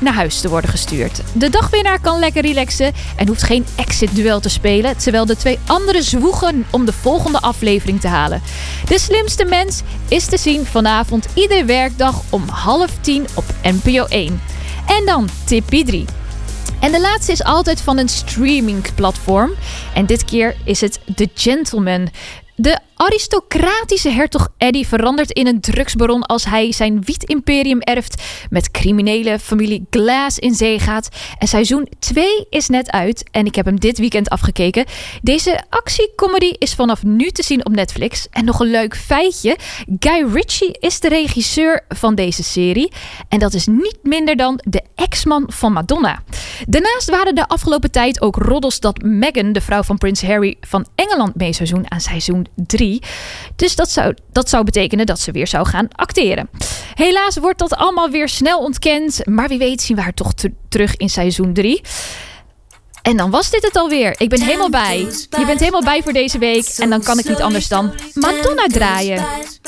naar huis te worden gestuurd. De dagwinnaar kan lekker relaxen en hoeft geen exit-duel te spelen, terwijl de 2 anderen zwoegen om de volgende aflevering te halen. De Slimste Mens is te zien vanavond iedere werkdag om 9:30 op NPO 1. En dan tippie 3. En de laatste is altijd van een streamingplatform. En dit keer is het The Gentleman. De aristocratische hertog Eddie verandert in een drugsbaron als hij zijn wietimperium erft, met criminele familie Glass in zee gaat. En seizoen 2 is net uit en ik heb hem dit weekend afgekeken. Deze actiecomedy is vanaf nu te zien op Netflix. En nog een leuk feitje: Guy Ritchie is de regisseur van deze serie. En dat is niet minder dan de ex-man van Madonna. Daarnaast waren de afgelopen tijd ook roddels dat Meghan, de vrouw van prins Harry van Engeland, mee zou doen aan seizoen 3. Dus dat zou betekenen dat ze weer zou gaan acteren. Helaas wordt dat allemaal weer snel ontkend. Maar wie weet zien we haar toch terug in seizoen 3. En dan was dit het alweer. Ik ben helemaal bij. Je bent helemaal bij voor deze week. En dan kan ik niet anders dan Madonna draaien.